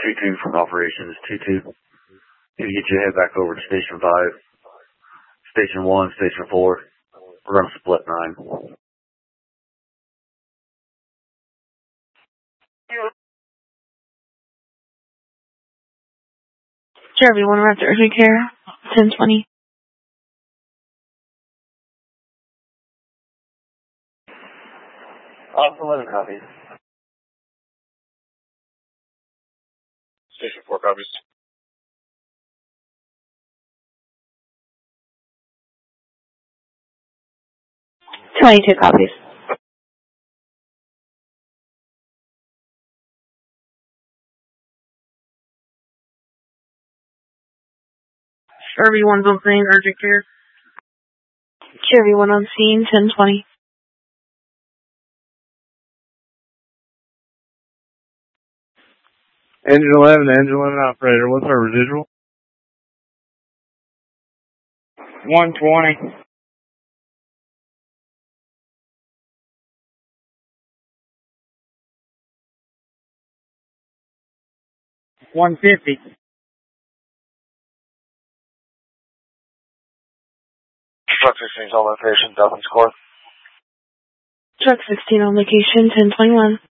2-2 from operations, 2-2. Need to get your head back over to Station 5. Station 1, Station 4. We're going to split 9. Jeremy, 1 Raptor Urgent Care, 1020. Off 11 copies. Station 4 copies. Two copies. Jeremy, 1's on scene, Urgent Care. Jeremy, 1 on scene, 1020. Engine 11, operator. What's our residual? 120. $150. Truck 16 is on location, Dublin score. Truck 16 on location, 1021.